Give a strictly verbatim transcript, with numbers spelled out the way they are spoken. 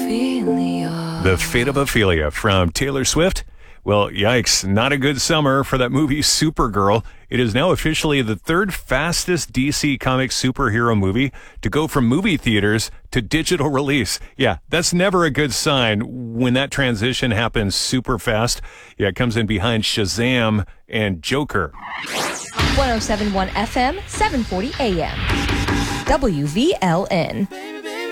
Ophelia. The Fate of Ophelia from Taylor Swift. Well, yikes, not a good summer for that movie Supergirl. It is now officially the third fastest D C Comics superhero movie to go from movie theaters to digital release. Yeah, that's never a good sign when that transition happens super fast. Yeah, it comes in behind Shazam and Joker. one oh seven point one F M, seven forty A M. W V L N.